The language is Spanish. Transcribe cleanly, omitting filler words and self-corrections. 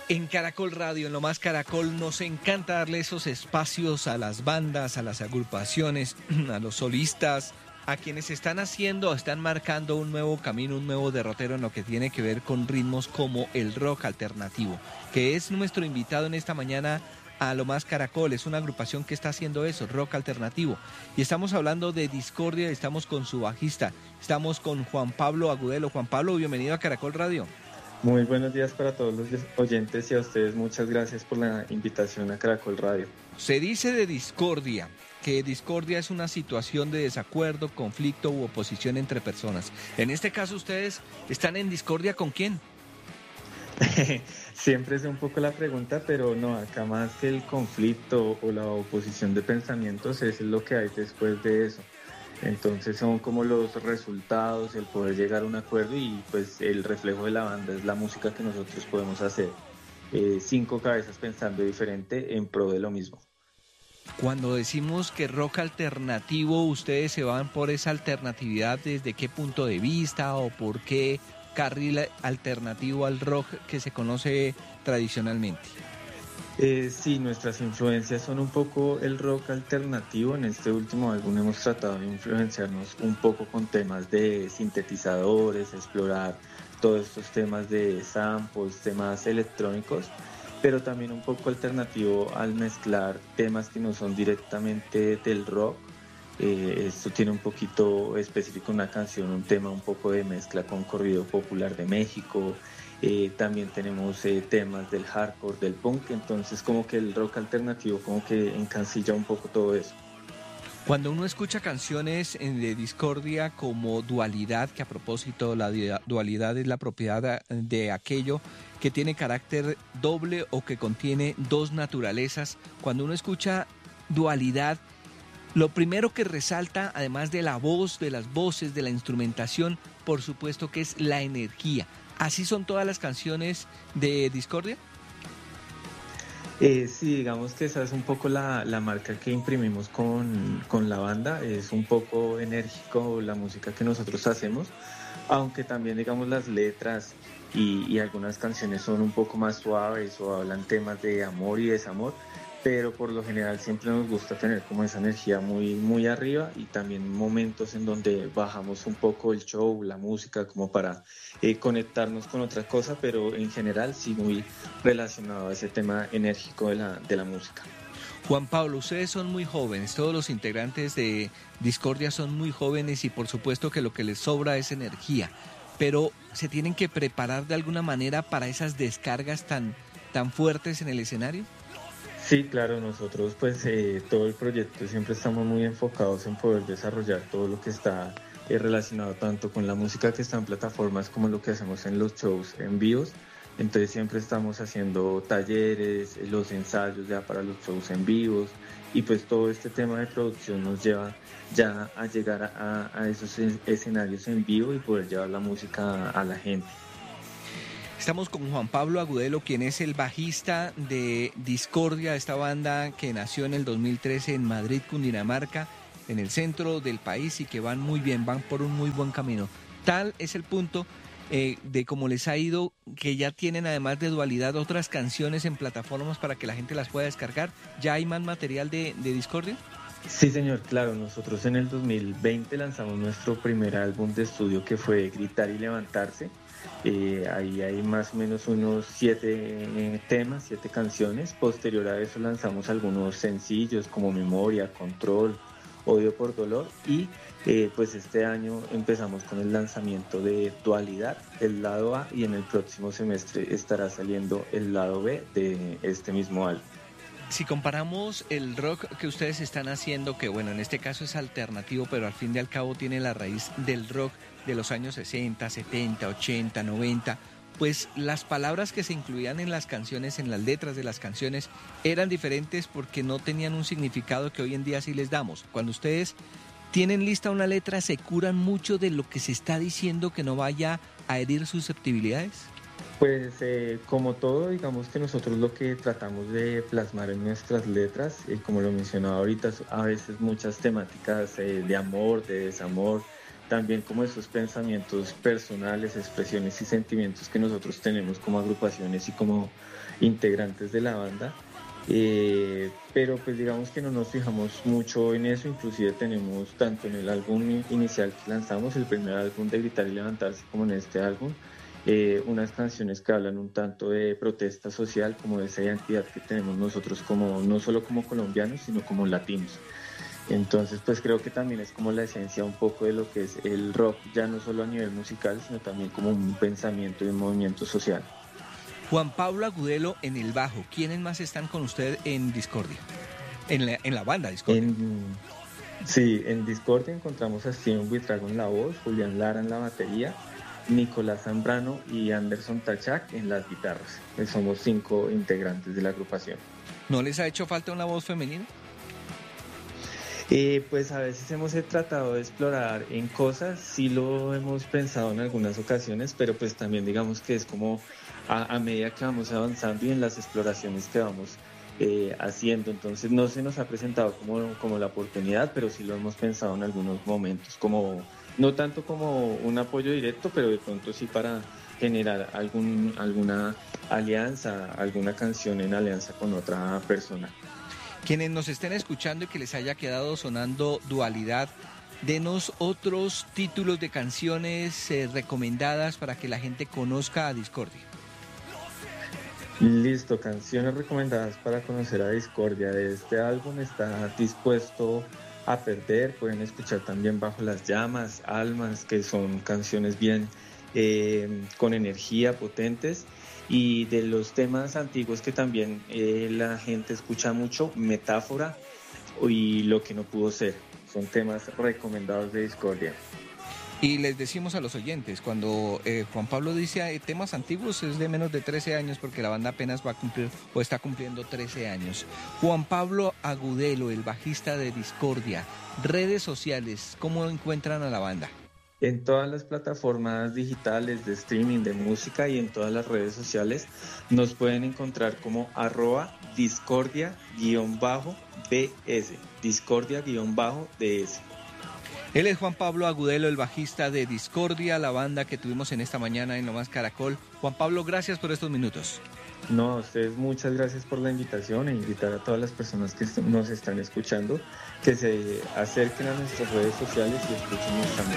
En Caracol Radio, en Lo Más Caracol, nos encanta darle esos espacios a las bandas, a las agrupaciones, a los solistas, a quienes están haciendo, están marcando un nuevo camino, un nuevo derrotero en lo que tiene que ver con ritmos como el rock alternativo, que es nuestro invitado en esta mañana a Lo Más Caracol. Es una agrupación que está haciendo eso, rock alternativo. Y estamos hablando de Discordia, estamos con su bajista, estamos con Juan Pablo Agudelo. Juan Pablo, bienvenido a Caracol Radio. Muy buenos días para todos los oyentes y a ustedes muchas gracias por la invitación a Caracol Radio. Se dice de discordia que discordia es una situación de desacuerdo, conflicto u oposición entre personas. En este caso, ¿ustedes están en discordia con quién? Siempre es un poco la pregunta, pero no, acá más que el conflicto o la oposición de pensamientos es lo que hay después de eso. Entonces son como los resultados, el poder llegar a un acuerdo y pues el reflejo de la banda es la música que nosotros podemos hacer. 5 cabezas pensando diferente en pro de lo mismo. Cuando decimos que rock alternativo, ¿ustedes se van por esa alternatividad desde qué punto de vista o por qué carril alternativo al rock que se conoce tradicionalmente? Sí, nuestras influencias son un poco el rock alternativo. En este último álbum hemos tratado de influenciarnos un poco con temas de sintetizadores, explorar todos estos temas de samples, temas electrónicos, pero también un poco alternativo al mezclar temas que no son directamente del rock. Esto tiene un poquito específico una canción, un tema un poco de mezcla con corrido popular de México. También tenemos temas del hardcore, del punk, entonces como que el rock alternativo como que encancilla un poco todo eso. Cuando uno escucha canciones de discordia como dualidad, que a propósito la dualidad es la propiedad de aquello que tiene carácter doble o que contiene dos naturalezas, cuando uno escucha dualidad, lo primero que resalta, además de la voz, de las voces, de la instrumentación, por supuesto que es la energía. ¿Así son todas las canciones de Discordia? Sí, digamos que esa es un poco la marca que imprimimos con la banda, es un poco enérgico la música que nosotros hacemos, aunque también digamos las letras y algunas canciones son un poco más suaves o hablan temas de amor y desamor, pero por lo general siempre nos gusta tener como esa energía muy, muy arriba y también momentos en donde bajamos un poco el show, la música, como para conectarnos con otra cosa, pero en general sí muy relacionado a ese tema enérgico de la música. Juan Pablo, ustedes son muy jóvenes, todos los integrantes de Discordia son muy jóvenes y por supuesto que lo que les sobra es energía, pero ¿se tienen que preparar de alguna manera para esas descargas tan fuertes en el escenario? Sí, claro, nosotros pues todo el proyecto siempre estamos muy enfocados en poder desarrollar todo lo que está relacionado tanto con la música que está en plataformas como lo que hacemos en los shows en vivos. Entonces siempre estamos haciendo talleres, los ensayos ya para los shows en vivos y pues todo este tema de producción nos lleva ya a llegar a esos escenarios en vivo y poder llevar la música a la gente. Estamos con Juan Pablo Agudelo, quien es el bajista de Discordia, esta banda que nació en el 2013 en Madrid, Cundinamarca, en el centro del país y que van muy bien, van por un muy buen camino. Tal es el punto de cómo les ha ido, que ya tienen además de dualidad otras canciones en plataformas para que la gente las pueda descargar. ¿Ya hay más material de Discordia? Sí, señor, claro, nosotros en el 2020 lanzamos nuestro primer álbum de estudio que fue Gritar y Levantarse. Ahí hay más o menos unos 7 temas, 7 canciones. Posterior a eso lanzamos algunos sencillos como Memoria, Control, Odio por Dolor y pues este año empezamos con el lanzamiento de Dualidad, el lado A, y en el próximo semestre estará saliendo el lado B de este mismo álbum. Si comparamos el rock que ustedes están haciendo, que bueno, en este caso es alternativo, pero al fin y al cabo tiene la raíz del rock de los años 60, 70, 80, 90, pues las palabras que se incluían en las canciones, en las letras de las canciones, eran diferentes porque no tenían un significado que hoy en día sí les damos. Cuando ustedes tienen lista una letra, ¿se curan mucho de lo que se está diciendo que no vaya a herir susceptibilidades? Pues como todo, digamos que nosotros lo que tratamos de plasmar en nuestras letras, como lo mencionaba ahorita, a veces muchas temáticas de amor, de desamor, también como esos pensamientos personales, expresiones y sentimientos que nosotros tenemos como agrupaciones y como integrantes de la banda. Pero pues digamos que no nos fijamos mucho en eso, inclusive tenemos tanto en el álbum inicial que lanzamos, el primer álbum de Gritar y Levantarse, como en este álbum, unas canciones que hablan un tanto de protesta social, como de esa identidad que tenemos nosotros como, no solo como colombianos, sino como latinos. Entonces pues creo que también es como la esencia un poco de lo que es el rock, ya no solo a nivel musical, sino también como un pensamiento y un movimiento social. Juan Pablo Agudelo en el bajo. ¿Quiénes más están con usted en Discordia? En la banda Discordia. Sí, en Discordia encontramos a Steven Buitrago en la voz, Julián Lara en la batería, Nicolás Zambrano y Anderson Tachac en las guitarras. Somos 5 integrantes de la agrupación. ¿No les ha hecho falta una voz femenina? Pues a veces hemos tratado de explorar en cosas, sí lo hemos pensado en algunas ocasiones, pero pues también digamos que es como a medida que vamos avanzando y en las exploraciones que vamos haciendo, entonces no se nos ha presentado como la oportunidad, pero sí lo hemos pensado en algunos momentos, como no tanto como un apoyo directo, pero de pronto sí para generar alguna alianza, alguna canción en alianza con otra persona. Quienes nos estén escuchando y que les haya quedado sonando Dualidad, denos otros títulos de canciones recomendadas para que la gente conozca a Discordia. Listo, canciones recomendadas para conocer a Discordia. De este álbum está Dispuesto a Perder, pueden escuchar también Bajo las Llamas, Almas, que son canciones bien con energía, potentes. Y de los temas antiguos que también la gente escucha mucho, Metáfora y Lo que no pudo ser. Son temas recomendados de Discordia. Y les decimos a los oyentes, cuando Juan Pablo dice temas antiguos es de menos de 13 años porque la banda apenas va a cumplir o está cumpliendo 13 años. Juan Pablo Agudelo, el bajista de Discordia, redes sociales, ¿cómo encuentran a la banda? En todas las plataformas digitales de streaming de música y en todas las redes sociales nos pueden encontrar como @discordia_ds, discordia_ds. Él es Juan Pablo Agudelo, el bajista de Discordia, la banda que tuvimos en esta mañana en Lo Más Caracol. Juan Pablo, gracias por estos minutos. No, a ustedes muchas gracias por la invitación e invitar a todas las personas que nos están escuchando que se acerquen a nuestras redes sociales y escuchen nuestra música.